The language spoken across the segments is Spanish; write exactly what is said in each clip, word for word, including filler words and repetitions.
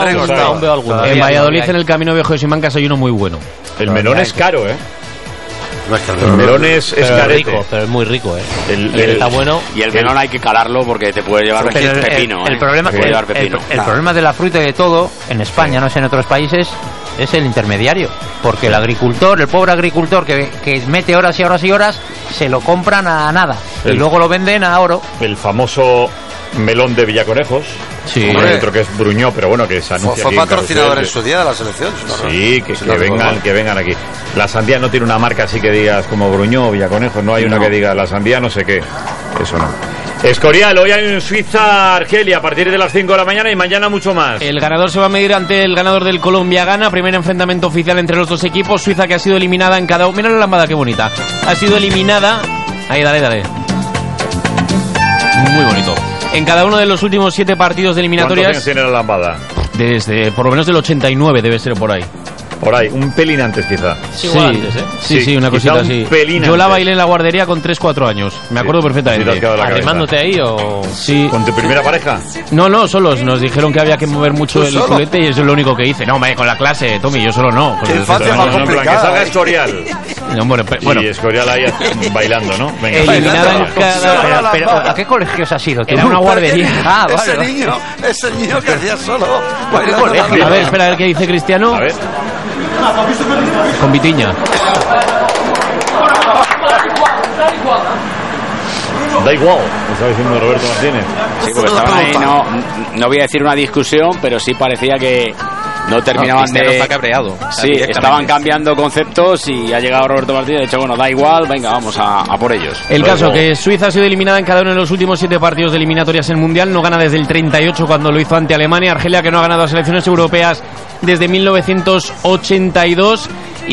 En Valladolid, en el Camino Viejo de Simancas, hay uno muy bueno. El melón es caro, ¿eh? No es que el melón, el melón es, es pero rico, pero es muy rico, ¿eh? El, el, el está bueno. Y el melón hay que calarlo porque te puede llevar pero un pepino. El, el, ¿eh? problema, el, llevar pepino. El, el, el problema de la fruta y de todo, en España, no sé, en otros países, es el intermediario. Porque el agricultor, el pobre agricultor que, que mete horas y horas y horas, se lo compran a nada. El, y luego lo venden a oro. El famoso melón de Villaconejos. Sí. Hay otro que es Bruñó, pero bueno, que se anuncia. Fue, fue patrocinador en su día de la selección. ¿No? Sí, que, que vengan, que vengan aquí. La sandía no tiene una marca así que digas como Bruñó o Villaconejos. No hay no. una que diga la sandía no sé qué. Eso no. Escorial, hoy hay en Suiza, Argelia, a partir de las cinco de la mañana y mañana mucho más. El ganador se va a medir ante el ganador del Colombia-Ghana. Primer enfrentamiento oficial entre los dos equipos. Suiza que ha sido eliminada en cada... Mira la lambada, qué bonita. Ha sido eliminada... Ahí, dale, dale. Muy bonito. En cada uno de los últimos siete partidos de eliminatorias... ¿Cuántos años tiene la lambada? Desde, por lo menos del ochenta y nueve debe ser por ahí. Por ahí, un pelín antes quizá. Sí, sí, antes, ¿eh? sí, sí, sí, una cosita así. Yo la bailé en la guardería con tres cuatro años. Me acuerdo sí, perfectamente. ¿Arrimándote ahí o...? Sí. ¿Con tu primera pareja? No, no, solos. Nos dijeron que había que mover mucho el solo? culete y eso es lo único que hice. No, me con la clase, Tommy, yo solo no. Qué fácil, más complicado. Que salga Escorial. No, bueno, pero, bueno. Y Escorial ahí bailando, ¿no? Venga, eliminada en cada... Pero, pero, ¿a qué colegios has ido? Era una guardería. Ah, vale. Ese niño, ese niño que hacía solo... A ver, espera, a ver qué dice Cristiano. A ver. Con Vitiña. Da igual, está diciendo Roberto Martínez. Sí, porque estaban ahí, no, no voy a decir una discusión, pero sí parecía que no terminaban no, de... está cabreado. Sí, estaban cambiando conceptos y ha llegado Roberto Martínez y ha dicho, bueno, da igual, venga, vamos a, a por ellos. El Luego... caso que Suiza ha sido eliminada en cada uno de los últimos siete partidos de eliminatorias en Mundial, no gana desde el treinta y ocho cuando lo hizo ante Alemania. Argelia que no ha ganado a selecciones europeas desde mil novecientos ochenta y dos.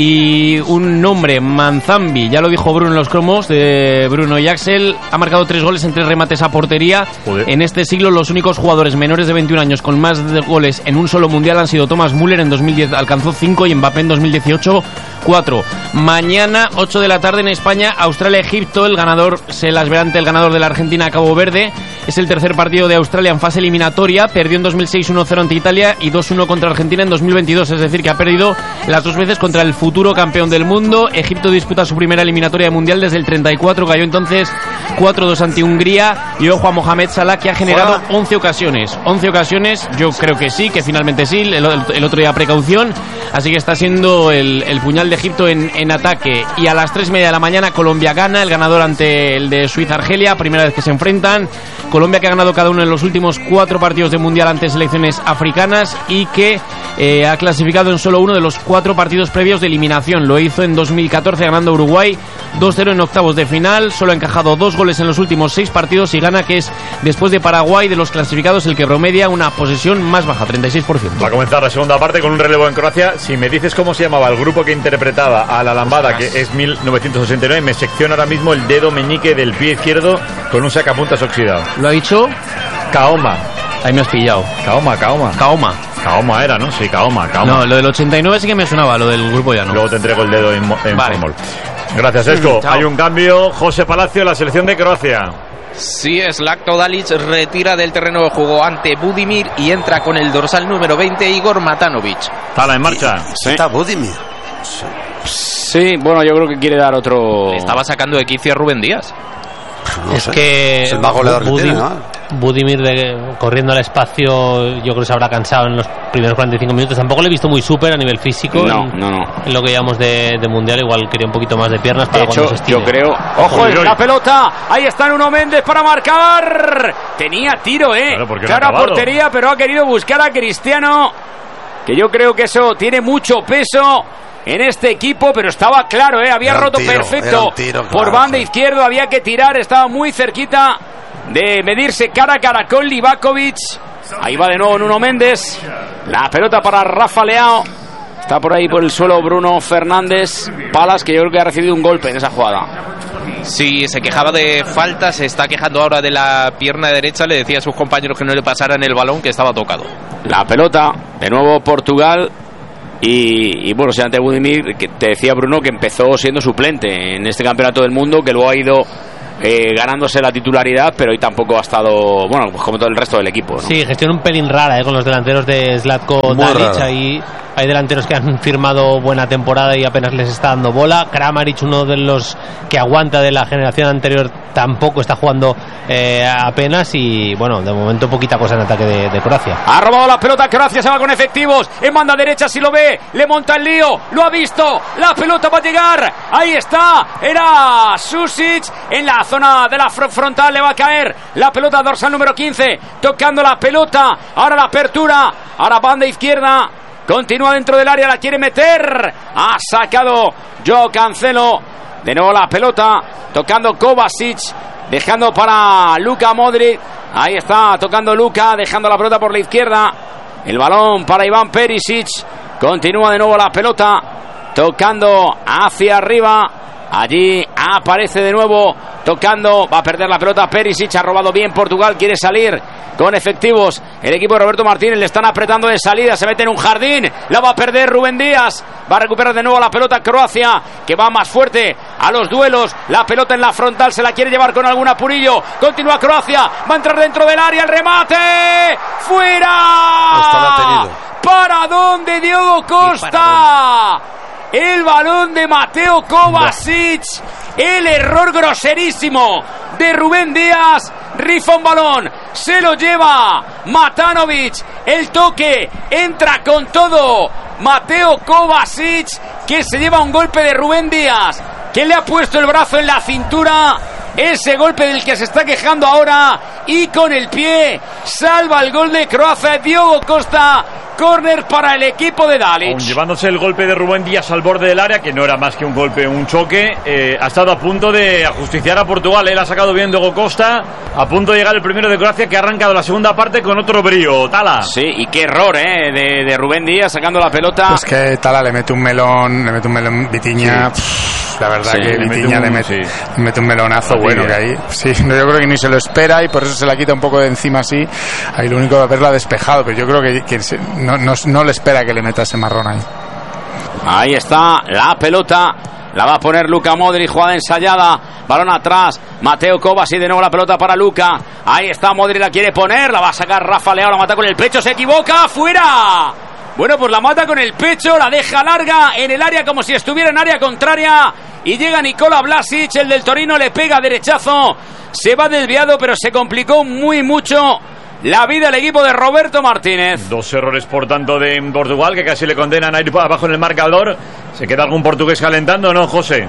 Y un nombre, Manzambi, ya lo dijo Bruno en los cromos de Bruno y Axel, ha marcado tres goles en tres remates a portería. Joder. En este siglo los únicos jugadores menores de veintiún años con más de goles en un solo mundial han sido Thomas Müller en dos mil diez, alcanzó cinco, y Mbappé en dos mil dieciocho, cuatro. Mañana, ocho de la tarde en España, Australia-Egipto, el ganador se las verá ante el ganador de la Argentina-Cabo Verde. Es el tercer partido de Australia en fase eliminatoria, perdió en dos mil seis uno cero ante Italia y dos uno contra Argentina en dos mil veintidós, es decir que ha perdido las dos veces contra el futuro campeón del mundo. Egipto disputa su primera eliminatoria mundial desde el treinta y cuatro, cayó entonces cuatro dos ante Hungría. Y ojo a Mohamed Salah, que ha generado once ocasiones. once ocasiones, yo creo que sí, que finalmente sí, el, el otro día precaución. Así que está siendo el, el puñal de Egipto en, en ataque. Y a las tres y media de la mañana Colombia gana, el ganador ante el de Suiza-Argelia, primera vez que se enfrentan. Colombia que ha ganado cada uno de los últimos cuatro partidos de mundial ante selecciones africanas y que eh, ha clasificado en solo uno de los cuatro partidos previos de eliminación. Lo hizo en dos mil catorce ganando Uruguay dos cero en octavos de final. Solo ha encajado dos goles en los últimos seis partidos y gana, que es, después de Paraguay, de los clasificados el que promedia una posesión más baja, treinta y seis por ciento. Va a comenzar la segunda parte con un relevo en Croacia. Si me dices cómo se llamaba el grupo que interpretaba a la lambada, que es mil novecientos sesenta y nueve, me secciona ahora mismo el dedo meñique del pie izquierdo con un sacapuntas oxidado. ¿Lo ha dicho? Kaoma. Ahí me has pillado. Kaoma, Kaoma. Kaoma. Kaoma era, ¿no? Sí, Kaoma, Kaoma. No, lo del ochenta y nueve sí que me sonaba, lo del grupo ya no. Luego te entrego el dedo en, en vale. formol. Gracias, Esco. Mm, Hay un cambio. José Palacio, la selección de Croacia. Sí, es Zlatko Dalic, retira del terreno de juego ante Budimir y entra con el dorsal número veinte, Igor Matanovic. Tala en marcha. Sí. Está Budimir. Sí. sí, bueno, yo creo que quiere dar otro... Le estaba sacando de quicio a Rubén Díaz. No es sé. que es el más goleador Budi, que tiene, ¿no? Budimir de, corriendo al espacio, yo creo que se habrá cansado en los primeros cuarenta y cinco minutos. Tampoco le he visto muy súper a nivel físico. No, en, no, no. En lo que llamamos de, de mundial, igual quería un poquito más de piernas para de hecho, cuando se estire. Yo creo. ¡Ojo! Es la pelota. Ahí está Nuno Méndez para marcar. Tenía tiro, ¿eh? Claro, Clara no portería, pero ha querido buscar a Cristiano. Que yo creo que eso tiene mucho peso en este equipo, pero estaba claro, ¿eh? Había roto tiro, perfecto tiro, claro, por banda sí. izquierda, había que tirar, estaba muy cerquita de medirse cara a cara con Livakovic. Ahí va de nuevo Nuno Méndez, la pelota para Rafa Leao, está por ahí por el suelo Bruno Fernández. Palas, que yo creo que ha recibido un golpe en esa jugada. Sí, se quejaba de falta, se está quejando ahora de la pierna derecha, le decía a sus compañeros que no le pasaran el balón, que estaba tocado. La pelota, de nuevo Portugal. Y, y bueno, si ante Budimir, que te decía Bruno que empezó siendo suplente en este campeonato del mundo, que luego ha ido eh, ganándose la titularidad, pero hoy tampoco ha estado, bueno, pues como todo el resto del equipo, ¿no? Sí, gestión un pelín rara eh, con los delanteros de Zlatko Dalic. Ahí hay delanteros que han firmado buena temporada y apenas les está dando bola. Kramaric, uno de los que aguanta de la generación anterior, tampoco está jugando eh, apenas. Y bueno, de momento poquita cosa en ataque de, de Croacia. Ha robado la pelota Croacia, se va con efectivos en banda derecha, si lo ve, le monta el lío, lo ha visto, la pelota va a llegar, ahí está, era Susic en la zona de la fr- frontal, le va a caer la pelota dorsal número quince, tocando la pelota, ahora la apertura, ahora banda izquierda, continúa dentro del área, la quiere meter, ha sacado Joao Cancelo, de nuevo la pelota, tocando Kovacic, dejando para Luka Modric, ahí está, tocando Luka, dejando la pelota por la izquierda, el balón para Iván Perisic, continúa de nuevo la pelota, tocando hacia arriba, allí aparece de nuevo, tocando, va a perder la pelota Perisic, ha robado bien Portugal, quiere salir con efectivos, el equipo de Roberto Martínez, le están apretando de salida, se mete en un jardín, la va a perder Rubén Díaz, va a recuperar de nuevo la pelota Croacia, que va más fuerte a los duelos, la pelota en la frontal, se la quiere llevar con algún apurillo, continúa Croacia, va a entrar dentro del área, el remate, fuera, ¿para dónde Diogo Costa? El balón de Mateo Kovacic, el error groserísimo de Rubén Díaz, rifa un balón, se lo lleva Matanovic, el toque, entra con todo Mateo Kovacic, que se lleva un golpe de Rubén Díaz, que le ha puesto el brazo en la cintura, ese golpe del que se está quejando ahora, y con el pie salva el gol de Croacia, Diogo Costa. Córner para el equipo de Dalic. Aún llevándose el golpe de Rubén Díaz al borde del área, que no era más que un golpe, un choque, eh, ha estado a punto de ajusticiar a Portugal. Él ha sacado bien Diogo Costa, a punto de llegar el primero de Croacia, que ha arrancado la segunda parte con otro brío. Tala. Sí, y qué error eh, de, de Rubén Díaz sacando la pelota. Es que Tala le mete un melón, le mete un melón Vitinha. Sí. Pff, la verdad sí, que le Vitinha mete un, le, mete, sí. le mete un melonazo Matías. Bueno que ahí. Sí, no, yo creo que ni se lo espera y por eso se la quita un poco de encima así. Ahí lo único de haberla despejado, pero yo creo que, que se, no, no, no le espera que le meta ese marrón ahí. Ahí está la pelota, la va a poner Luka Modric, jugada ensayada, balón atrás, Mateo Kovacic, de nuevo la pelota para Luka, ahí está Modric, la quiere poner, la va a sacar Rafa Leao, la mata con el pecho, se equivoca, fuera. Bueno, pues la mata con el pecho, la deja larga en el área como si estuviera en área contraria y llega Nikola Vlasic, el del Torino, le pega derechazo, se va desviado pero se complicó muy mucho la vida del equipo de Roberto Martínez. Dos errores por tanto de Portugal, que casi le condenan a ir abajo en el marcador. ¿Se queda algún portugués calentando o no, José?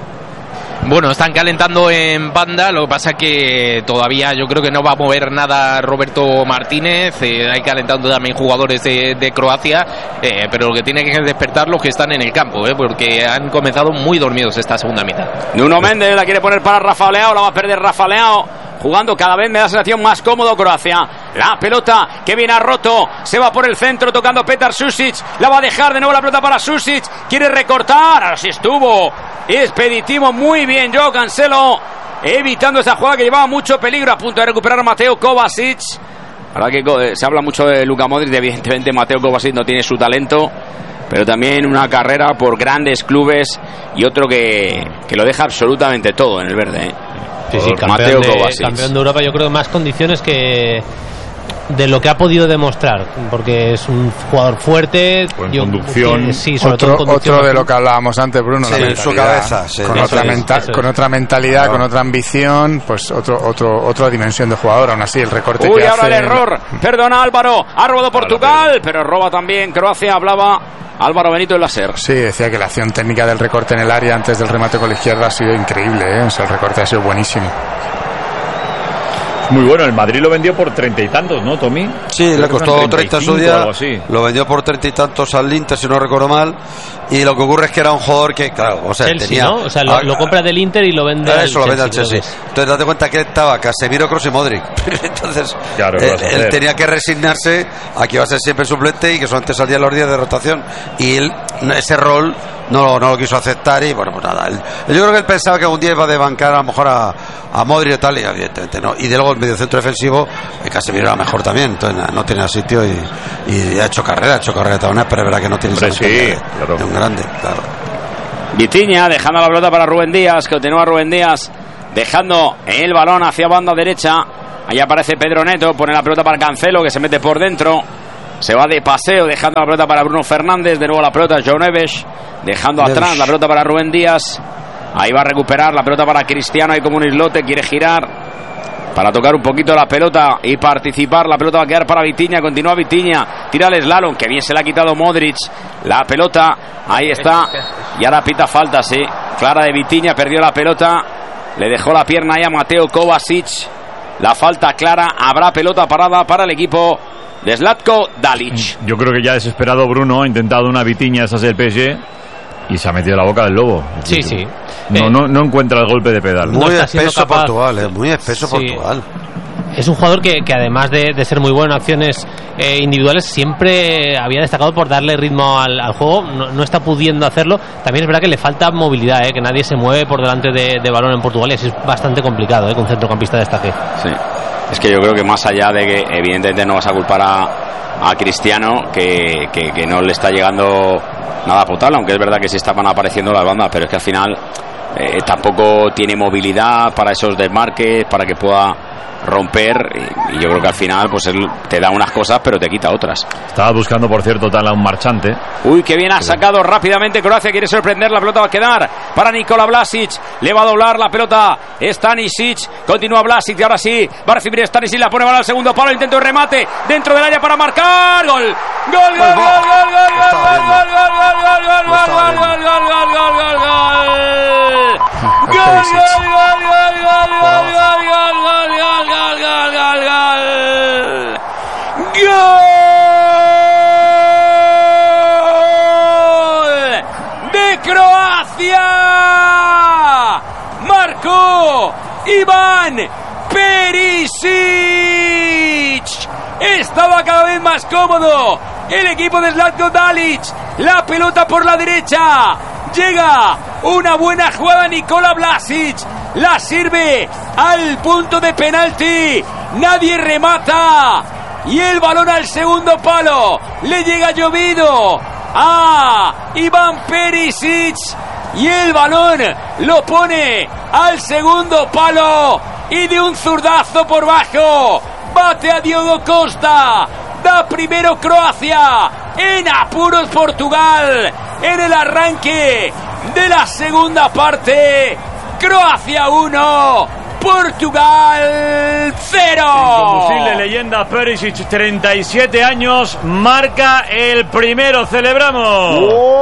Bueno, están calentando en banda, lo que pasa es que todavía yo creo que no va a mover nada Roberto Martínez, eh, hay calentando también jugadores de, de Croacia, eh, pero lo que tiene que despertar los que están en el campo, eh, porque han comenzado muy dormidos esta segunda mitad. Nuno Méndez la quiere poner para Rafa Leao, la va a perder Rafa Leao, jugando cada vez me da sensación más cómodo Croacia. La pelota que viene a roto, se va por el centro tocando Petar Susic, la va a dejar de nuevo la pelota para Susic, quiere recortar, ahora sí estuvo expeditivo, muy bien Joao Cancelo, evitando esa jugada que llevaba mucho peligro, a punto de recuperar a Mateo Kovacic. Ahora que eh, se habla mucho de Luka Modric, evidentemente Mateo Kovacic no tiene su talento, pero también una carrera por grandes clubes y otro que, que lo deja absolutamente todo en el verde, ¿eh? Sí, sí, campeón, Mateo de, Kovacic. campeón de Europa, yo creo, más condiciones que de lo que ha podido demostrar, porque es un jugador fuerte, con yo, conducción, que, sí, sobre otro, todo en conducción, otro de lo que hablábamos antes, Bruno, sí, la su cabeza, sí, con, eso otra es, menta- eso con es. otra mentalidad, Claro. con otra ambición, pues otro, otro, otra dimensión de jugador. Aún así, el recorte Uy, que ahora hace. el error, perdona Álvaro, ha robado Portugal, pero roba también Croacia, hablaba Álvaro Benito en la SER. Sí, decía que la acción técnica del recorte en el área antes del remate con la izquierda ha sido increíble, ¿eh? O sea, el recorte ha sido buenísimo. Muy bueno, el Madrid lo vendió por treinta y tantos, ¿no, Tommy? Sí, Creo le costó treinta en su día, algo así. lo vendió por treinta y tantos al Inter, si no recuerdo mal, y lo que ocurre es que era un jugador que, claro, o sea, Chelsea, tenía... ¿no? O sea, lo, ah, lo compra del Inter y lo vende Eso, al lo vende al Chelsea, Chelsea. Entonces, date cuenta que estaba Casemiro, Kroos y Modric. Entonces, Claro, él, vas a él hacer. tenía que resignarse a que iba a ser siempre suplente y que solamente salía los días de rotación. Y él, ese rol, no, no lo quiso aceptar y, bueno, pues nada. Él, yo creo que él pensaba que un día iba a desbancar a lo mejor a, a Modric y tal, y evidentemente no. Y de luego el mediocentro defensivo, eh, Casemiro era mejor también, entonces no, no tenía sitio y, y ha hecho carrera, ha hecho carrera de todas maneras, pero es verdad que no tiene Hombre, esa sí, mentalidad de, claro. de un grande, claro. Vitinha dejando la pelota para Rubén Díaz, continúa Rubén Díaz dejando el balón hacia banda derecha. Ahí aparece Pedro Neto, pone la pelota para Cancelo, que se mete por dentro. Se va de paseo, dejando la pelota para Bruno Fernández. De nuevo la pelota Joe Neves, dejando Neves. atrás la pelota para Rubén Díaz. Ahí va a recuperar la pelota para Cristiano. Hay como un islote, quiere girar para tocar un poquito la pelota y participar. La pelota va a quedar para Vitinha. Continúa Vitinha, tira el slalom, que bien se le ha quitado Modric. La pelota, ahí está. Y ahora pita falta, sí. Clara de Vitinha, perdió la pelota. Le dejó la pierna ahí a Mateo Kovacic. La falta clara. Habrá pelota parada para el equipo de Zlatko Dalic. Yo creo que ya desesperado Bruno ha intentado una Vitinha, esas del P S G, y se ha metido la boca del lobo. Sí, sí. No, eh, no, no encuentra el golpe de pedal. Muy no espeso capaz. Portugal, eh, muy espeso sí. Portugal. Es un jugador que, que además de, de ser muy bueno en acciones eh, individuales, siempre había destacado por darle ritmo al, al juego. No, no está pudiendo hacerlo. También es verdad que le falta movilidad, eh, que nadie se mueve por delante de, de balón en Portugal, y es bastante complicado eh, con un centrocampista de destaque. Sí. Es que yo creo que más allá de que evidentemente no vas a culpar a, a Cristiano, que, que, que no le está llegando nada potable, aunque es verdad que sí estaban apareciendo las bandas, pero es que al final eh, tampoco tiene movilidad para esos desmarques, para que pueda romper, y, y yo creo que al final pues él te da unas cosas pero te quita otras. Estaba buscando, por cierto, tal a un marchante. Uy, que bien ha sacado rápidamente Croacia, quiere sorprender, la pelota va a quedar para Nikola Vlasic, le va a doblar la pelota Stanisic, continúa Vlasic, y ahora sí va a recibir Stanisic, la pone mal al segundo palo, intento de remate dentro del área para marcar, gol, gol, gol, gol, gol, gol, gol, gol, gol, gol, gol, gol, gol, gol, gol, gol, gol, gol, de Croacia, marcó Ivan Perisic. Estaba cada vez más cómodo el equipo de Zlatko Dalic, la pelota por la derecha, llega una buena jugada Nikola Vlasic, la sirve al punto de penalti, nadie remata y el balón al segundo palo, le llega llovido a Ivan Perisic y el balón lo pone al segundo palo y de un zurdazo por bajo bate a Diogo Costa. Da primero Croacia, en apuros Portugal, en el arranque de la segunda parte. Croacia uno, Portugal cero. Incombustible leyenda Perisic, treinta y siete años, marca el primero, celebramos.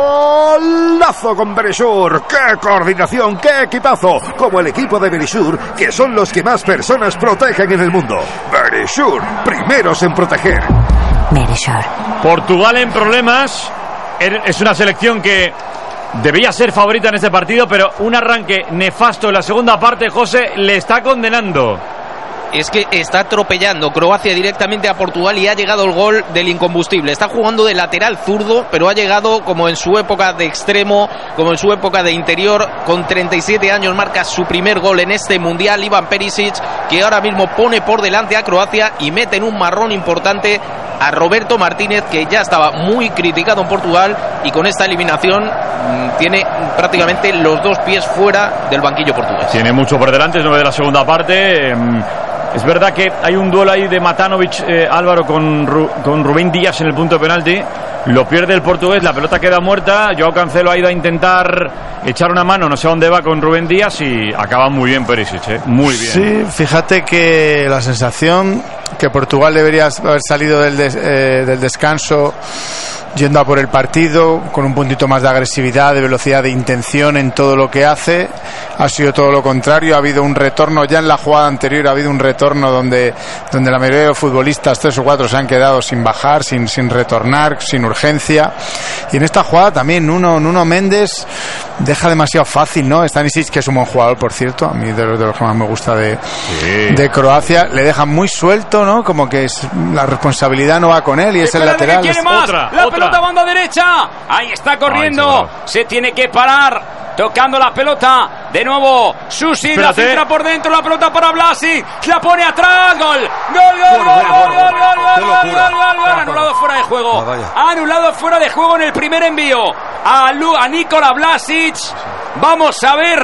¡Golazo con Berisur! ¡Qué coordinación, qué equipazo! Como el equipo de Berisur, que son los que más personas protegen en el mundo. Berisur, primeros en proteger. Berisur. Portugal en problemas, es una selección que debía ser favorita en este partido, pero un arranque nefasto en la segunda parte, José, le está condenando. Es que está atropellando Croacia directamente a Portugal y ha llegado el gol del incombustible. Está jugando de lateral zurdo, pero ha llegado como en su época de extremo, como en su época de interior. Con treinta y siete años marca su primer gol en este Mundial, Ivan Perisic, que ahora mismo pone por delante a Croacia y mete en un marrón importante a Roberto Martínez, que ya estaba muy criticado en Portugal y con esta eliminación mmm, tiene prácticamente los dos pies fuera del banquillo portugués. Tiene mucho por delante, es nueve de la segunda parte. Eh, Es verdad que hay un duelo ahí de Matanovic, eh, Álvaro, con, Ru, con Rubén Díaz en el punto de penalti. Lo pierde el portugués, la pelota queda muerta. Joao Cancelo ha ido a intentar echar una mano, no sé a dónde va, con Rubén Díaz, y acaba muy bien Perisic, ¿eh? Muy bien. Sí, fíjate que la sensación que Portugal debería haber salido del, des, eh, del descanso yendo a por el partido con un puntito más de agresividad, de velocidad, de intención en todo lo que hace, ha sido todo lo contrario. Ha habido un retorno, ya en la jugada anterior ha habido un retorno donde, donde la mayoría de los futbolistas, tres o cuatro, se han quedado sin bajar, sin, sin retornar, sin urgencia. Y en esta jugada también Nuno, Nuno Méndez deja demasiado fácil, ¿no? Stanisic, que es un buen jugador, por cierto, a mí de los, de los que más me gusta de, sí. de Croacia, le deja muy suelto, ¿no? Como que es, la responsabilidad no va con él y es el lateral. ¿Quiere es... más? Otra, la otra. pelota banda derecha, ahí está corriendo, Ay, se tiene que parar, tocando la pelota, de nuevo Susi, la filtra por dentro, la pelota para Vlasic, la pone atrás, gol, gol, gol, gol, gol, gol, gol, gol, gol, gol, anulado fuera de juego, anulado fuera de juego en el primer envío a, Lu, a Nikola Vlasic. Vamos a ver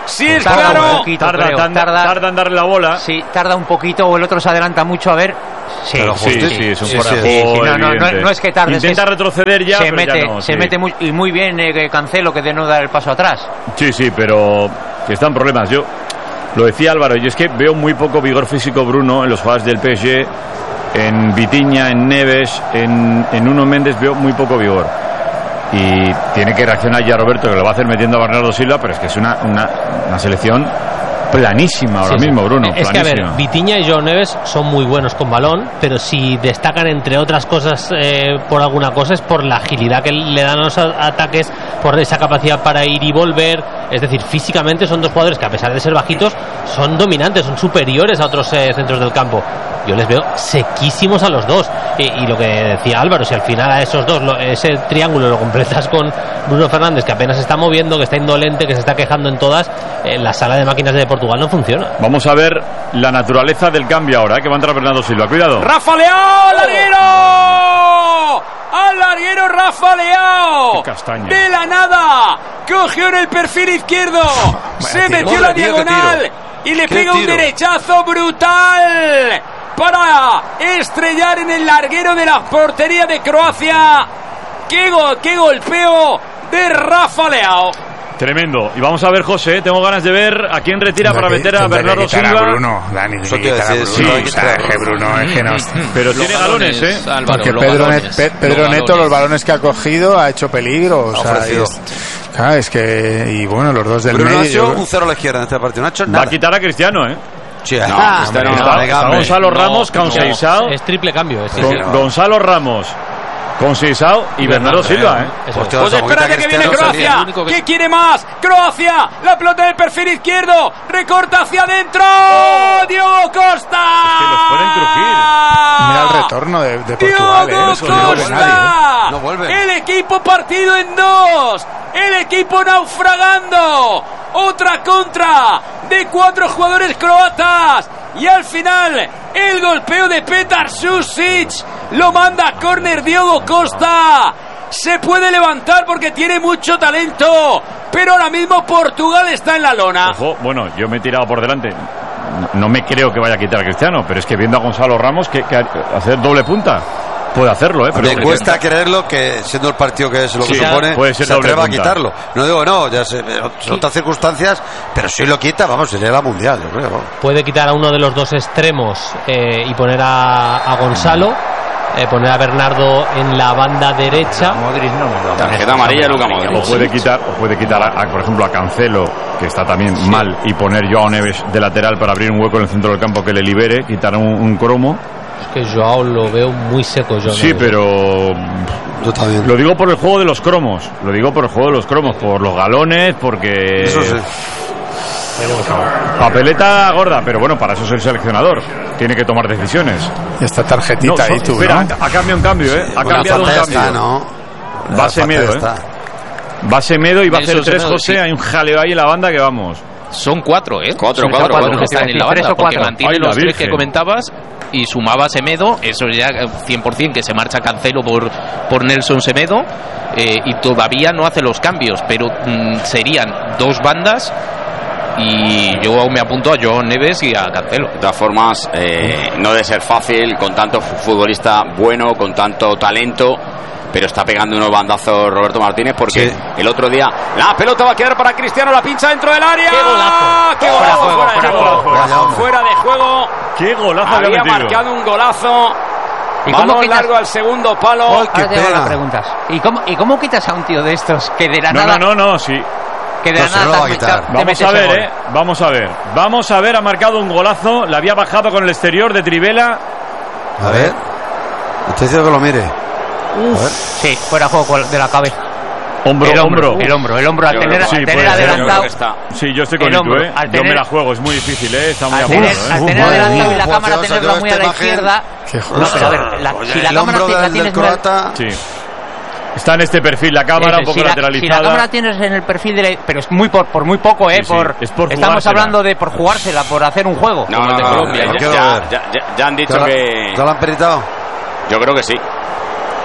Sí, es tarda claro. Un poquito, tarda, creo. tarda, tarda, tarda en darle la bola. Sí, tarda un poquito o el otro se adelanta mucho. A ver. Sí, Pero sí, sí, sí, sí, es un sí, fuera sí, de juego sí, no, no, no, no es que tarde. Intenta es que retroceder ya, se pero mete, ya no, se sí. mete muy, y muy bien eh, Cancelo, que de no dar el paso atrás. Sí, sí, pero que están problemas. Yo lo decía Álvaro, yo es que veo muy poco vigor físico Bruno en los jugadores del P S G, en Vitinha, en Neves, en, en Nuno Méndez veo muy poco vigor. Y tiene que reaccionar ya Roberto, que lo va a hacer metiendo a Bernardo Silva, pero es que es una, una, una selección planísima ahora sí, mismo, sí. Bruno. Es planísima. que, a ver, Vitinha y Joao Neves son muy buenos con balón, pero si destacan, entre otras cosas, eh, por alguna cosa, es por la agilidad que le dan a los ataques, por esa capacidad para ir y volver. Es decir, físicamente son dos jugadores que, a pesar de ser bajitos, son dominantes, son superiores a otros eh, centros del campo. Yo les veo sequísimos a los dos. Y, y lo que decía Álvaro, si al final a esos dos, lo, ese triángulo lo completas con Bruno Fernández, que apenas se está moviendo, que está indolente, que se está quejando en todas, eh, la sala de máquinas de Portugal no funciona. Vamos a ver la naturaleza del cambio ahora, ¿eh? Que va a entrar Bernardo Silva. Cuidado. Rafa Leao, larguero. Al larguero Rafa Leao. De la nada. Cogió en el perfil izquierdo. Se metió la diagonal. Y le pega un derechazo brutal para estrellar en el larguero de la portería de Croacia. ¡Qué, go- qué golpeo de Rafa Leao! Tremendo. Y vamos a ver, José, tengo ganas de ver a quién retira para meter a Bernardo Silva. A Bruno, Dani, Eso tiene que quitar a quiere Bruno. decir, O sea, es que Bruno es que no... Pero tiene galones, ¿eh? Álvaro, Porque los Pedro, galones, Net- Pe- Pedro los Neto, galones. los balones que ha cogido, ha hecho peligro. O Ha sea, ofrecido. es, claro, es que... Y bueno, los dos del Bruno ha medio... hecho yo- un cero a la izquierda en este partido. No ha hecho Va a nada. quitar a Cristiano, ¿eh? Sí, No, ah, Cristiano hombre, no. venga, Está hombre. Gonzalo Ramos, no, con Seisao, Es triple cambio. Es con sí, no. Gonzalo Ramos, con Seisao y Bernardo Silva, ¿eh? Eso. Hostia, Pues esa boquita espérate que viene Cristiano Croacia. sería- único que- ¿Qué quiere más? Croacia. La pelota en el perfil izquierdo. Recorta hacia adentro. Diogo Costa. Es que los pueden crujir. Mira el retorno de, de Portugal, Diogo ¿eh? Eso no vuelve nadie, ¿eh? Costa. No vuelve. El equipo partido en dos. El equipo naufragando. Otra contra de cuatro jugadores croatas. Y al final, el golpeo de Petar Susic lo manda a córner Diogo Costa. Se puede levantar porque tiene mucho talento, pero ahora mismo Portugal está en la lona. Ojo, bueno, yo me he tirado por delante. No, no me creo que vaya a quitar a Cristiano, pero es que viendo a Gonzalo Ramos, que, que hacer doble punta, puede hacerlo, ¿eh? Pero Me cuesta creerlo que, siendo el partido que es lo que Sí, supone, puede ser se doble atreva a punta. quitarlo. No digo no, ya sé, en otras circunstancias, pero si lo quita, vamos, sería la mundial, yo creo. Vamos. Puede quitar a uno de los dos extremos eh, y poner a, a Gonzalo, eh, poner a Bernardo en la banda derecha. Modric no me lo Tarjeta amarilla, Luka O Modric. puede quitar, o puede quitar a, a, por ejemplo, a Cancelo, que está también mal, y poner Joao Neves de lateral para abrir un hueco en el centro del campo que le libere, quitar un, un cromo. Es que Joao lo veo muy seco. Joao Sí, Neves. pero Yo también. lo digo por el juego de los cromos. Lo digo por el juego de los cromos, por los galones, porque Eso sí. papeleta gorda, pero bueno, para eso es el seleccionador. Tiene que tomar decisiones. Y esta tarjetita No, ahí, so- tú, espera, ¿no? ha, ha cambiado un cambio, ¿eh? Ha Una cambiado un falta ya cambio. está, ¿no? Va La Semedo, falta ya ¿eh? está. Va Semedo y va a hacer Nelson tres, Semedo, José. sí. Hay un jaleo ahí en la banda que vamos. Son cuatro, ¿eh? Cuatro, Son cuatro, cuatro cuatro. que están en la Tres banda, o porque cuatro. mantiene Ay, la los tres que Virgen. comentabas y sumaba Semedo, eso ya cien por ciento que se marcha Cancelo por, por Nelson Semedo, eh, y todavía no hace los cambios, pero mm, serían dos bandas y yo me apunto a Joao Neves y a Cancelo. De todas formas, eh, no debe ser fácil con tanto futbolista bueno, con tanto talento, pero está pegando unos bandazos Roberto Martínez porque Sí. el otro día la pelota va a quedar para Cristiano, la pincha dentro del área. ¡Qué golazo! ¡Qué Fuera golazo! de juego, Fuera de fuera de juego, juego. Vaya hombre. fuera de juego. ¡Qué golazo que ha Había metido! marcado un golazo. ¿Y cómo Balón quitas- largo al segundo palo. Ay, qué Ahora te hago pena. las preguntas. ¿Y cómo, ¿Y cómo quitas a un tío de estos que de la No, nada... no, no, no, sí. Que de No, la se lo nada va a te- quitar. te Vamos mete a ese ver, gol? eh. Vamos a ver. Vamos a ver, ha marcado un golazo. Le había bajado con el exterior de Trivela. A ver. Estoy diciendo que lo mire. Sí, fuera de juego con- de la cabeza. Hombro, el hombro, hombro. el hombro, el hombro. Al Yo tener, creo que sí, al tener puede ser, yo adelantado... creo que está. Sí, yo estoy con El Itu, hombro, ¿eh? al Yo tener- me la juego, es muy difícil, ¿eh? Está muy Al a tener, punto, al ¿eh? tener madre adelantado mía, y la pues, cámara Dios, tenerla yo muy a esta la imagen- izquierda... Qué No, justo. pero a ver, la- Oye, si la el cámara hombro te- la del, del tienes muy a- croata. Sí. Está en este perfil la cámara, Eso, un poco si la, lateralizada. si la cámara tienes en el perfil de la, pero es muy por, por muy poco, eh, Sí, sí, por, es por estamos jugársela. hablando de por jugársela, por hacer un juego. No, Como no, el de no, Colombia, ya, no quiero ya- ver. ya- ya- ya han dicho ¿Te la- que... ¿Te lo han peritado? Yo creo que sí.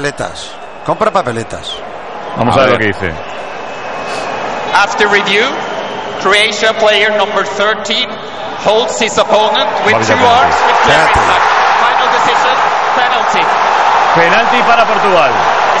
papeletas. Compra papeletas. Vamos a, a ver lo que dice. After review, Croatia player number thirteen holds his opponent with two arms with clear impact. Final decision, penalty. Penalti para Portugal.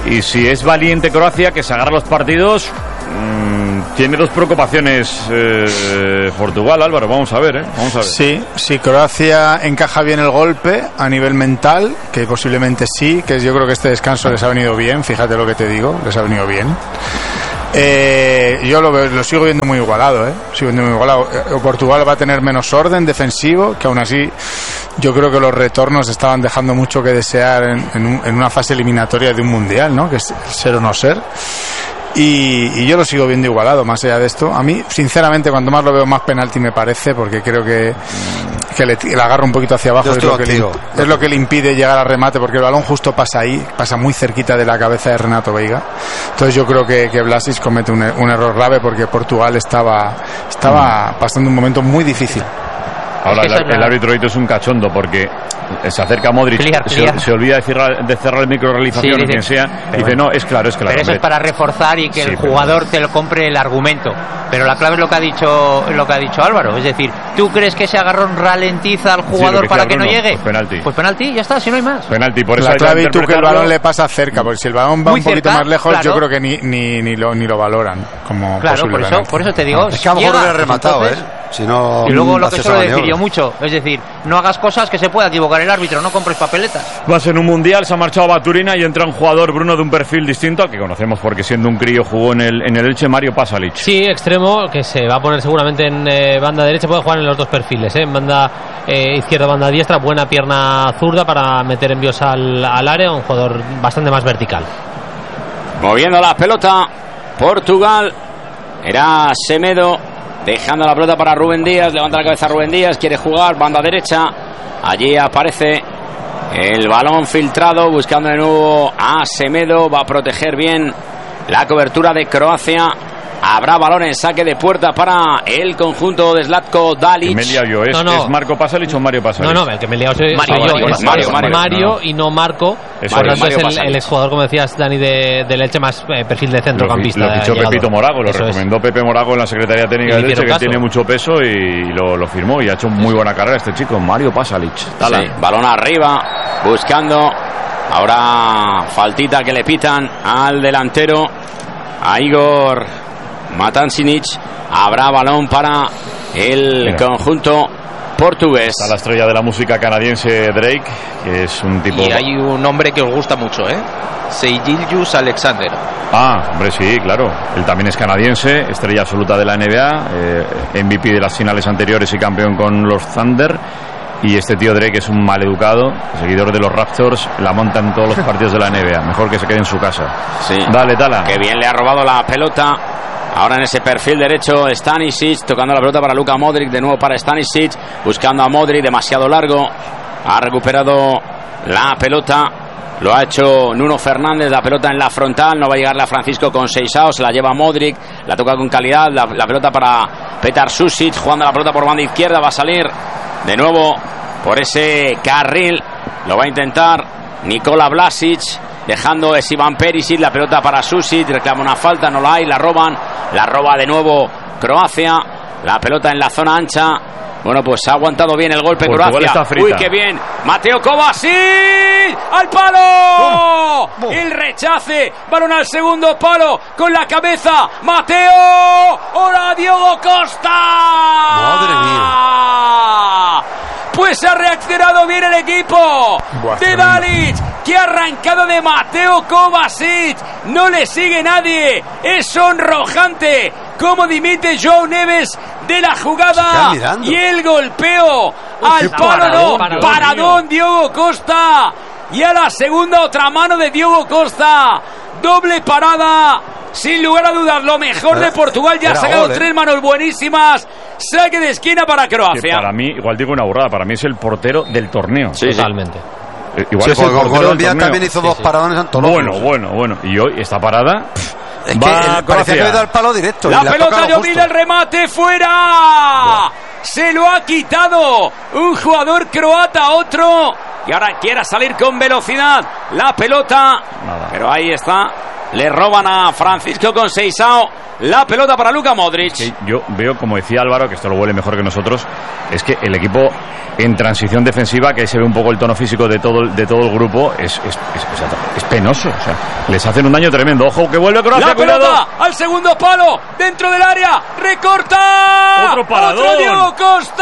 Y si es valiente Croacia, que se agarra los partidos, mmm, tiene dos preocupaciones eh, Portugal, Álvaro, vamos a ver, ¿eh? Vamos a ver. Sí, si Croacia encaja bien el golpe a nivel mental, que posiblemente sí, que yo creo que este descanso les ha venido bien, fíjate lo que te digo, les ha venido bien. Eh, yo lo, lo sigo viendo muy igualado, ¿eh? Sigo viendo muy igualado. Eh, Portugal va a tener menos orden defensivo, que aún así yo creo que los retornos estaban dejando mucho que desear en, en, un, en una fase eliminatoria de un mundial, ¿no? Que es ser o no ser. Y, y yo lo sigo viendo igualado, más allá de esto. A mí, sinceramente, cuanto más lo veo, más penalti me parece, porque creo que, que le, le agarra un poquito hacia abajo. Es lo, que le, es lo que le impide llegar al remate, porque el balón justo pasa ahí, pasa muy cerquita de la cabeza de Renato Veiga. Entonces yo creo que, que Vlasic comete un, un error grave, porque Portugal estaba, estaba pasando un momento muy difícil. Ahora el, el árbitro es un cachondo porque se acerca a Modric, clear, clear. Se, se olvida de cerrar, de cerrar el micro realización, sí, quien sea, y dice no, es claro, es claro. Pero eso hombre. Es para reforzar y que sí, el jugador pero... te lo compre el argumento. Pero la clave es lo que ha dicho lo que ha dicho Álvaro, es decir, ¿tú crees que ese agarrón ralentiza al jugador sí, para que no Bruno, llegue? Pues penalti. Pues penalti, ya está, si no hay más. Penalti, por eso la clave y tú que el balón le pasa cerca, porque si el balón va muy un poquito cerca, más lejos, claro. Yo creo que ni, ni, ni, lo, ni lo valoran como claro, posible por eso, por eso te digo, es que a lo mejor lo hubiera rematado, ¿eh? Si no, y luego lo que suelo decir yo mucho, es decir, no hagas cosas que se pueda equivocar el árbitro, no compres papeletas. Vas en un mundial, se ha marchado Baturina y entra un jugador, Bruno, de un perfil distinto al que conocemos porque siendo un crío jugó en el, en el Elche, Mario Pasalic. Sí, extremo, que se va a poner seguramente en eh, banda derecha, puede jugar en los dos perfiles, ¿eh? En banda eh, izquierda, banda diestra, buena pierna zurda para meter envíos al, al área, un jugador bastante más vertical. Moviendo la pelota, Portugal, era Semedo. Dejando la pelota para Rubén Díaz, levanta la cabeza Rubén Díaz, quiere jugar, banda derecha, allí aparece el balón filtrado, buscando de nuevo a Semedo, va a proteger bien la cobertura de Croacia, habrá balón en saque de puerta para el conjunto de Zlatko Dalic. Me he liado yo, ¿es, no, no. ¿es Marco Pasalic o Mario Pasalic? No, no, el que me he liado soy Mario, yo, Mario, es Mario, Mario, Mario no, no. y no Marco. Eso por lo tanto es, es el, el exjugador, como decías, Dani, de, del Elche, más eh, perfil de centrocampista. Lo, lo fichó Pepito Morago, lo Eso recomendó es. Pepe Morago en la Secretaría Técnica del Elche, que tiene mucho peso y lo, lo firmó y ha hecho muy buena carrera este chico, Mario Pasalic. Sí, balón arriba, buscando, ahora faltita que le pitan al delantero, a Igor Matancinic. Habrá balón para el Mira. conjunto portugués. Está la estrella de la música canadiense Drake, que es un tipo... Y hay un nombre que os gusta mucho, ¿eh? Seijilius Alexander. Ah, hombre, sí, claro. Él también es canadiense, estrella absoluta de la N B A, eh, M V P de las finales anteriores y campeón con los Thunder. Y este tío Drake es un maleducado, seguidor de los Raptors, la monta en todos los partidos de la N B A. Mejor que se quede en su casa. Sí. Dale, Tala. Qué bien le ha robado la pelota. Ahora en ese perfil derecho Stanisic, tocando la pelota para Luka Modric, de nuevo para Stanisic, buscando a Modric, demasiado largo. Ha recuperado la pelota, lo ha hecho Nuno Fernández, la pelota en la frontal, no va a llegarle a Francisco Conceição, se la lleva Modric, la toca con calidad, la, la pelota para Petar Susic, jugando la pelota por banda izquierda, va a salir de nuevo por ese carril, lo va a intentar Nikola Vlasic, dejando es Ivan Perisic, la pelota para Susic, reclama una falta, no la hay, la roban, la roba de nuevo Croacia, la pelota en la zona ancha. Bueno, pues ha aguantado bien el golpe Croacia. Uy, qué bien. Mateo Kovacic al palo. Oh, oh. El rechace. Balón al segundo palo con la cabeza. Mateo. Ahora Diogo Costa. Madre mía. Pues ha reaccionado bien el equipo Buah, de Dalic, que ha arrancado de Mateo Kovacic. No le sigue nadie. Es sonrojante cómo dimite João Neves de la jugada. Y el golpeo Uy, al palo, no. Paradón, paradón Diogo Costa. Y a la segunda otra mano de Diogo Costa. Doble parada. Sin lugar a dudas, lo mejor de Portugal. Ya ha sacado gol, ¿eh? Tres manos buenísimas. Saque de esquina para Croacia. Que para mí, igual digo una burrada, para mí es el portero del torneo. Sí, totalmente. Eh, igual sí, es el Colombia también hizo sí, dos sí. paradones antológicos. Bueno, bueno, bueno. Y hoy esta parada... Es que el, parecía que le da el palo directo. La, la pelota llovida, el remate fuera. Wow. Se lo ha quitado un jugador croata a otro. Y ahora quiera salir con velocidad la pelota. Nada. Pero ahí está Le roban a Francisco Conceição. La pelota para Luka Modric. Que yo veo, como decía Álvaro, que esto lo huele mejor que nosotros, es que el equipo en transición defensiva, que ahí se ve un poco el tono físico de todo, de todo el grupo, es, es, es, o sea, es penoso. O sea, les hacen un daño tremendo. Ojo, que vuelve Croacia. La pelota cuidado. al segundo palo, dentro del área. Recorta. Otro paradón. Otro Diego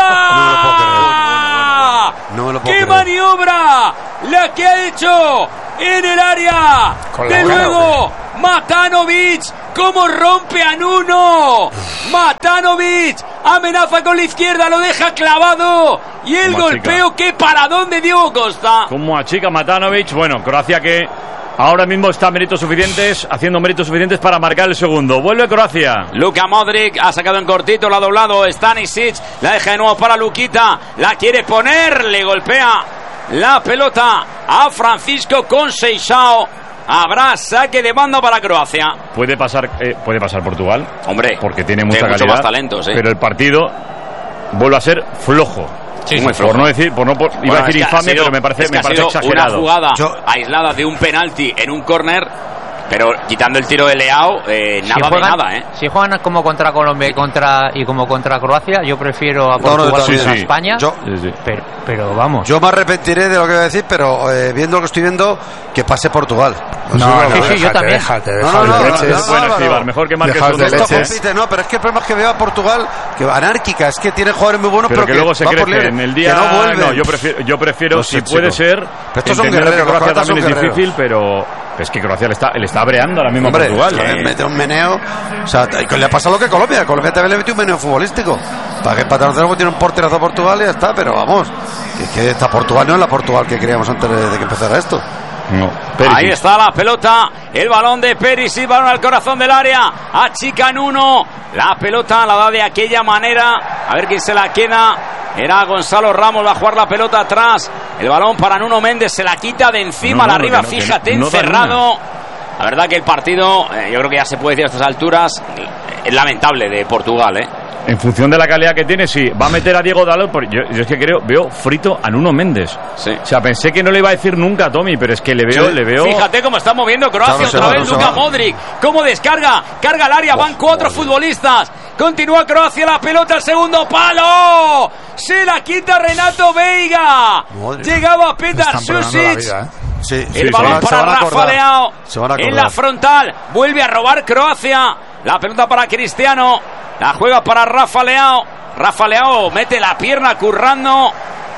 Costa. No me lo puedo ¡Qué creer. maniobra la que ha hecho en el área! Con la De cara, luego, Matanovic, cómo rompe a Nuno. Matanovic amenaza con la izquierda, lo deja clavado. Y el Como golpeo, qué paradón de Diego Costa. Como achica Matanovic. Bueno, Croacia que ahora mismo está méritos suficientes, haciendo méritos suficientes para marcar el segundo. Vuelve Croacia. Luka Modric ha sacado en cortito, la ha doblado Stanisic, la deja de nuevo para Luquita, la quiere poner, le golpea la pelota a Francisco Conceição. Habrá saque de banda para Croacia. Puede pasar, eh, puede pasar Portugal. Hombre, porque tiene mucha mucho calidad. más talentos, ¿eh? Pero el partido vuelve a ser flojo. Sí, muy flojo. Por no decir, por no por, iba Bueno, a decir es que ha infame, sido- pero me parece, es que me ha parece sido exagerado. una jugada Yo- aislada de un penalti en un córner, pero quitando el tiro de Leao, eh, nada si de juegan, nada, ¿eh? Si juegan como contra Colombia y contra y como contra Croacia, yo prefiero a No, no, Portugal sí, contra sí. España. Yo- Sí, sí. Pero, pero vamos. Yo me arrepentiré de lo que voy a decir, pero eh, viendo lo que estoy viendo, que pase Portugal. No, Sí, no, sí, déjate, sí, yo también. déjate, No, déjate no, no, de no, leches. no, Es bueno, Álvaro. Estíbar, mejor que marque Dejaos segundo. de Esto leches. compite, no, pero es que el problema es que veo a Portugal que va anárquica, es que tiene jugadores muy buenos, Pero pero, que luego se va por crece libre, en el día. que no vuelven. No, yo prefiero, yo prefiero No si sé, puede chico. ser. Estos son entendiendo guerreros, que Croacia los croatas también son es guerreros. difícil, pero es que Croacia le está, le está breando ahora mismo a Hombre, Portugal. le ¿eh? mete un meneo. O sea, le ha pasado lo que a Colombia. Colombia también le metió un meneo futbolístico. Para que para tercero tiene un porterazo a Portugal y ya está, pero vamos. Que, es que esta Portugal no es la Portugal que creíamos antes de, de que empezara esto. No, Ahí Perisic. está la pelota, el balón de Perisic, balón al corazón del área, achican uno, la pelota la da de aquella manera, a ver quién se la queda, era Gonzalo Ramos, va a jugar la pelota atrás, el balón para Nuno Méndez, se la quita de encima, No, no, la arriba, que no, que fíjate, no, no da encerrado. La verdad que el partido, eh, yo creo que ya se puede decir a estas alturas, es lamentable de Portugal, ¿eh? En función de la calidad que tiene, sí. Va a meter a Diego Dalot. Porque yo, yo es que creo, veo frito a Nuno Méndez. Sí. O sea, pensé que no le iba a decir nunca a Tommy, pero es que le veo, Sí. le veo. Fíjate cómo está moviendo Croacia Claro, se otra va, vez, no se Luka va. Modric, cómo descarga, carga el área, van cuatro futbolistas, continúa Croacia, la pelota al segundo palo, se la quita Renato Veiga, Modric. llegaba Petar Están perdonando la Susic, vida, ¿eh? Sí, el sí, balón se para van a Rafa acordar. Leao, Se van a en acordar. la frontal, vuelve a robar Croacia, la pelota para Cristiano, la juega para Rafa Leao, Rafa Leao mete la pierna currando,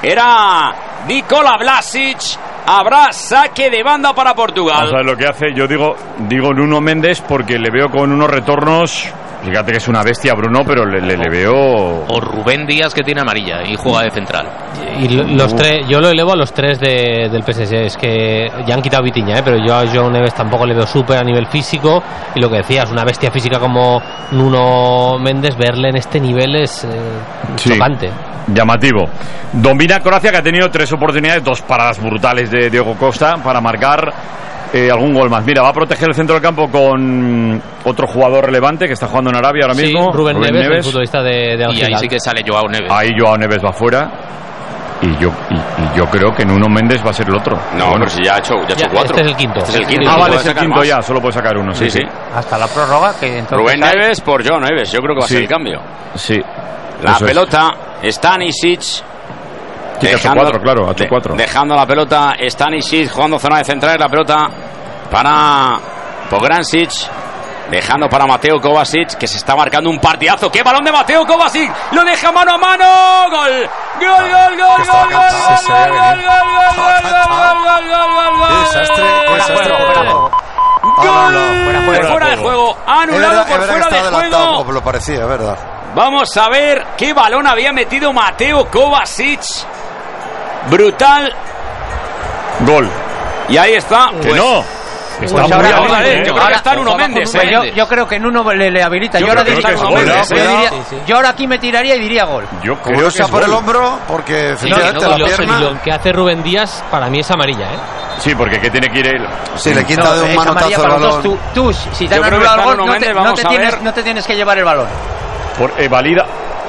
era Nikola Vlasic, habrá saque de banda para Portugal. ¿Sabes lo que hace? Yo digo, digo Nuno Méndez porque le veo con unos retornos. Fíjate que es una bestia, Bruno, pero le, le, le veo. O Rubén Díaz, que tiene amarilla y juega de central. Y lo- los tres, yo lo elevo a los tres de, del P S G. Es que ya han quitado Vitinha, ¿eh? Pero yo a João Neves tampoco le veo súper a nivel físico. Y lo que decías, una bestia física como Nuno Méndez, verle en este nivel es eh, Sí. chocante. Llamativo. Domina Croacia, que ha tenido tres oportunidades, dos paradas brutales de Diego Costa para marcar eh, algún gol más. Mira, va a proteger el centro del campo con otro jugador relevante que está jugando en Arabia ahora Sí, mismo. Rubén, Neves, el futbolista de, de Al Y ahí Hilal. sí que sale Joao Neves. Ahí Joao Neves va fuera. Y yo, y, y yo creo que Nuno Méndez va a ser el otro. No, Bueno. pero si ya ha hecho, ya ha hecho Ya, cuatro. este es el quinto. Este es el quinto. Ah, no vale, puede es el sacar quinto más. ya, solo puede sacar uno. Sí, Sí, sí. sí. Hasta la prórroga, que entonces Rubén hay- Neves por Joao Neves, yo creo que va a Sí. ser el cambio. Sí. La Eso es. pelota, Stanisic. Sí, que ha hecho cuatro, claro, ha hecho de- cuatro. Dejando la pelota, Stanisic jugando zona de central, la pelota para Pograncic. Dejando para Mateo Kovacic, que se está marcando un partidazo. ¡Qué balón de Mateo Kovacic! ¡Lo deja mano a mano! ¡Gol! ¡Gol, gol, gol, gol, estaba gol, cansado, gol, se gol, veía gol, venir. gol, gol, Estaba gol, cansado. gol, gol, gol, gol, Qué desastre, qué gol! desastre. Fuera de juego. ¡Gol! No, no, no, fuera, fuera, Fuera de juego. Es Anulado verdad, por es verdad que fuera está de adelantado, juego. como lo parecía, es verdad. Vamos a ver qué balón había metido Mateo Kovacic. Brutal. Gol. Y ahí está. Que Pues, no. Está Pues muy ahora- bien, ahora, ¿eh? yo creo que está Nuno Méndez, Pues ¿eh? yo, yo creo que Nuno le, le habilita. Yo Yo, ahora creo que diría, es gol, yo ¿eh? diría- Sí, sí. yo ahora aquí me tiraría y diría gol. Yo Como creo no que sea es por el gol. hombro, porque Y efectivamente lo- la y lo- pierna. y lo que hace Rubén Díaz para mí es amarilla, ¿eh? Sí, porque que tiene que ir él. Si le quita No, de un es manotazo amarilla el para los balón. dos. Tú, tú, si te Yo han creo que anulado está el gol, Nuno no te, Méndez, no vamos te a tienes, ver. no te tienes que llevar el balón. Por, eh, valida.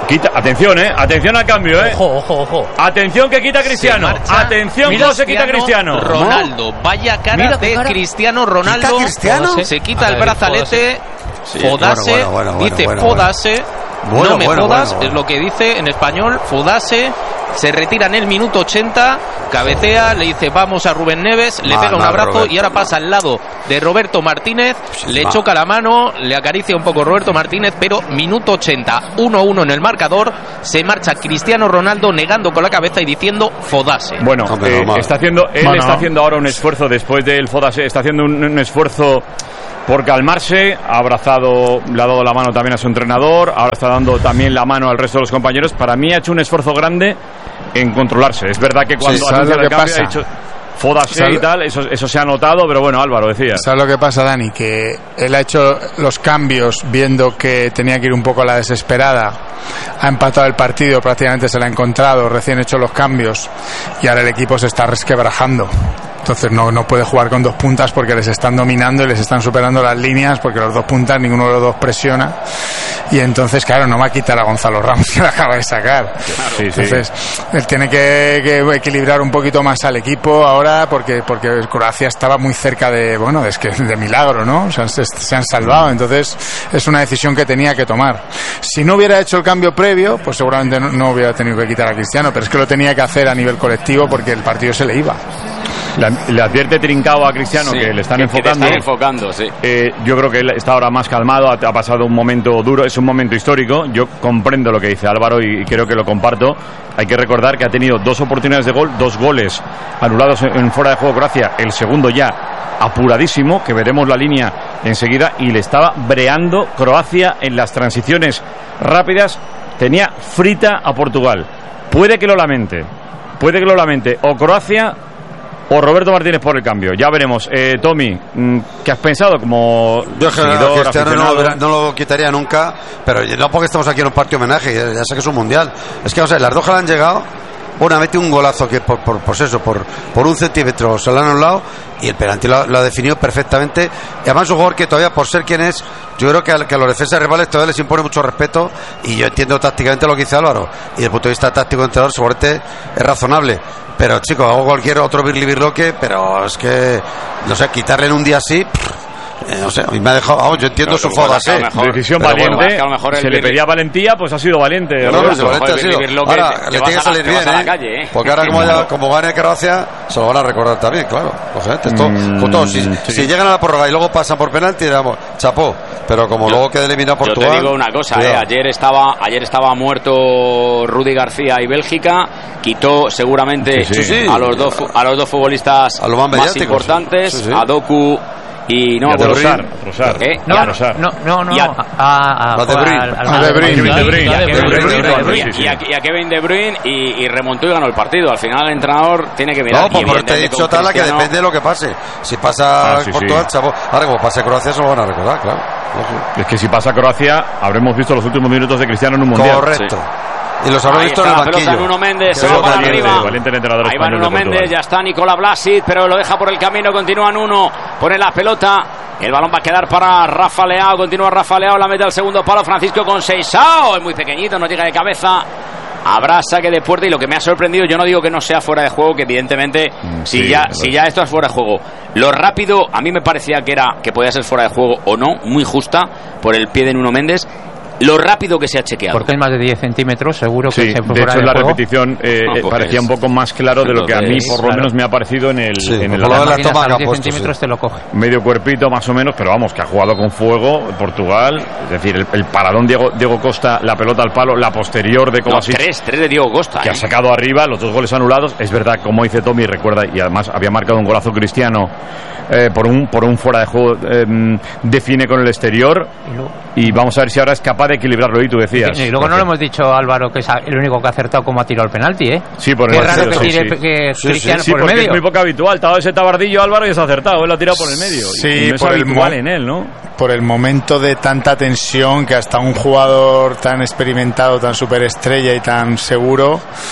Quita, atención, eh, atención al cambio, eh. Ojo, ojo, ojo. Atención que quita Cristiano. Atención cómo se quita Cristiano. Ronaldo, vaya cara Mira de cara. Cristiano Ronaldo. ¿Quita Cristiano? Se quita el brazalete. Sí, Fodase, bueno, bueno, bueno, dice bueno, Fodase. Bueno, no me bueno, jodas, bueno, bueno. es lo que dice en español. Fodase. Se retira en el minuto ochenta, cabecea, le dice vamos a Rubén Neves, le mal, pega un mal, abrazo Roberto, y ahora pasa al lado de Roberto Martínez, sí, le mal. choca la mano, le acaricia un poco Roberto Martínez, pero minuto ochenta, uno a uno en el marcador, se marcha Cristiano Ronaldo negando con la cabeza y diciendo Fodase. Bueno, eh, está haciendo, él bueno. está haciendo ahora un esfuerzo después del Fodase, está haciendo un, un esfuerzo por calmarse, ha abrazado, le ha dado la mano también a su entrenador, ahora está dando también la mano al resto de los compañeros. Para mí ha hecho un esfuerzo grande en controlarse. Es verdad que cuando sí, anuncia lo el que cambio pasa? ha dicho Fodase y tal, eso, eso se ha notado, pero bueno, Álvaro decía. ¿Sabes lo que pasa, Dani? Que él ha hecho los cambios viendo que tenía que ir un poco a la desesperada, ha empatado el partido, prácticamente se lo ha encontrado, recién hecho los cambios y ahora el equipo se está resquebrajando. Entonces no, no puede jugar con dos puntas porque les están dominando y les están superando las líneas porque los dos puntas, ninguno de los dos presiona. Y entonces, claro, no va a quitar a Gonzalo Ramos que lo acaba de sacar. Sí, entonces, sí. él tiene que, que equilibrar un poquito más al equipo ahora porque porque Croacia estaba muy cerca de, bueno, es que de milagro, ¿no? O sea, se, se han salvado. Entonces, es una decisión que tenía que tomar. Si no hubiera hecho el cambio previo, pues seguramente no, no hubiera tenido que quitar a Cristiano, pero es que lo tenía que hacer a nivel colectivo porque el partido se le iba. Le, le advierte Trincao a Cristiano sí, que le están que, enfocando. Que te están enfocando, sí. Eh, yo creo que él está ahora más calmado, ha, ha pasado un momento duro, es un momento histórico. Yo comprendo lo que dice Álvaro y, y creo que lo comparto. Hay que recordar que ha tenido dos oportunidades de gol, dos goles anulados en, en fuera de juego Croacia, el segundo ya apuradísimo, que veremos la línea enseguida, y le estaba breando Croacia en las transiciones rápidas, tenía frita a Portugal. Puede que lo lamente, puede que lo lamente, o Croacia o Roberto Martínez por el cambio. Ya veremos. Eh, Tommy, ¿qué has pensado como Yo es que seguidor, Cristiano no, lo- no lo quitaría nunca, pero no porque estamos aquí en un partido homenaje, ya, ya sé que es un mundial. Es que, o sea, las dos que le han llegado, una mete un golazo que por, por, pues eso, por, por un centímetro se lo han anulado y el penalti lo, lo ha definido perfectamente. Y además es un jugador que todavía, por ser quien es, yo creo que a, que a los defensas rivales todavía les impone mucho respeto, y yo entiendo tácticamente lo que dice Álvaro, y desde el punto de vista táctico de entrenador seguramente es razonable. Pero chicos, hago cualquier otro birli birloque, pero es que, no sé, quitarle en un día así, pff, eh, no sé, a mí me ha dejado, vamos, yo entiendo Claro, su Fodase. Decisión Pero valiente. bueno, que a lo mejor el se le birli- pedía valentía, pues ha sido valiente. No, Roberto. no, se valiente ha Joder, sido. birli birloque, Ahora, te- le te tiene que vas a la- salir te bien, vas a la ¿eh? calle, ¿eh? Porque ahora como, haya- como gane Croacia, se lo van a recordar también, claro. Lógicamente, esto, Mm, con todo, si, sí. si llegan a la prórroga y luego pasan por penalti, digamos, chapó. Pero como Yo- luego queda eliminado Yo Portugal. te digo una cosa, eh, cuidado. ayer estaba ayer estaba muerto Rudy García y Bélgica, quitó seguramente Sí, sí. a los dos fu- a los dos futbolistas A los más más mediáticos, importantes, sí, sí. a Doku y no Y a a Borrell. Trossard, a Trossard. ¿Eh? No, Y a- no, no, no, no, Y a- a, a, a De Bruyne. al- al- A De Bruyne. Kevin De Bruyne. y a Kevin Kevin De De Bruyne, Bruyne, sí, sí, y a- sí. y a Kevin De Bruyne y, y remontó y ganó el partido. Al final el entrenador tiene que mirar. No, pues y por este evidentemente dicho con tal, que Cristiano- depende de lo que pase. Si pasa Ah, sí, Portugal, sí. chapó. Ahora como pase Croacia, se lo van a recordar, claro. Lógico. Es que si pasa Croacia, habremos visto los últimos minutos de Cristiano en un mundial. Correcto. Y los habrá Ahí visto está en el la pelota banquillo. Nuno Méndez, se Pero va para valiente, arriba. valiente el entrenador Ahí va español Nuno de Portugal. Méndez, ya está Nicola Vlasic, pero lo deja por el camino, continúa Nuno, pone la pelota, el balón va a quedar para Rafa Leao, continúa Rafa Leao, la mete al segundo palo, Francisco Conceição, es muy pequeñito, no llega de cabeza. Habrá saque de puerta, y lo que me ha sorprendido, yo no digo que no sea fuera de juego, que evidentemente Mm, si sí, ya claro. si ya esto es fuera de juego, lo rápido a mí me parecía que era que podía ser fuera de juego o no, muy justa por el pie de Nuno Méndez, lo rápido que se ha chequeado. porque es más de diez centímetros, seguro que Sí, se fue de fuera hecho en la juego. repetición eh, No, eh, pues, parecía un poco más claro de lo que a mí entonces, por lo claro. menos me ha parecido en el, Sí, en el por lo menos la Máquinas toma a que los ha diez puesto, centímetros sí. te lo coge. medio cuerpito más o menos, pero vamos, que ha jugado con fuego Portugal, es decir, el, el paradón Diego, Diego Costa, la pelota al palo, la posterior de No, Kovacic, tres, tres de Diego Costa. que ¿eh? ha sacado arriba, los dos goles anulados. Es verdad, como dice Tommy, recuerda, y además había marcado un golazo Cristiano eh, por un por un fuera de juego, eh, define con el exterior, Y luego, y vamos a ver si ahora es capaz de equilibrarlo, y tú decías. y luego no le hemos dicho a Álvaro que es el único que ha acertado como ha tirado el penalti, ¿eh? Sí, por Qué el raro tercero, que sí, tire sí. que Sí, Cristiano Sí, por el porque es medio. muy poco habitual. Te ha dado ese tabardillo Álvaro y se ha acertado. Él ha tirado por el medio. Sí, y no es por el habitual mo- en él, ¿no? Por el momento de tanta tensión, que hasta un jugador tan experimentado, tan superestrella y tan seguro,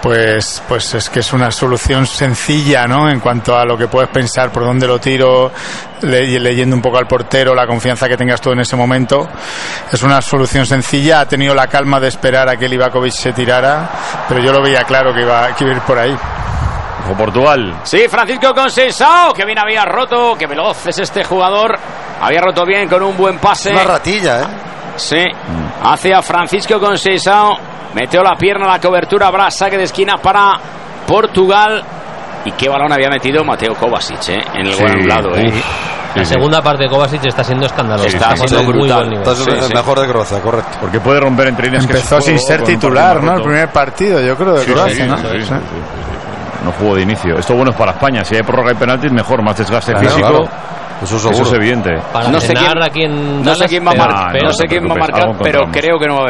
pues pues es que es una solución sencilla, ¿no? En cuanto a lo que puedes pensar, por dónde lo tiro, le, leyendo un poco al portero, la confianza que tengas tú en ese momento. Es una solución sencilla. Ha tenido la calma de esperar a que Livakovic se tirara, pero yo lo veía claro que iba, que iba a ir por ahí. O Portugal. Sí, Francisco Conceição, que bien había roto, que veloz es este jugador. Había roto bien con un buen pase. Una ratilla, ¿eh? Sí, hacia Francisco Conceição. Metió la pierna a la cobertura. Habrá saque de esquina para Portugal. Y qué balón había metido Mateo Kovacic, ¿eh? En el sí. buen lado, ¿eh? Uf. La sí, segunda sí. parte de Kovacic está siendo escandalosa. Sí, está siendo brutal. Está sí, el sí. mejor de Croacia, correcto. Porque puede romper entre líneas. Empezó que sin ser titular, ¿no? El primer partido, yo creo, de sí, Croacia, sí, ¿no? Sí, sí, sí, sí, sí. No jugó de inicio. Esto bueno es para España. Si hay prórroga y penaltis, mejor. Más desgaste claro, físico. Claro. Eso, Eso es evidente. Para no sé quién, a quién no sé quién va a marcar, no sé quién va a marcar, pero creo que no va a haber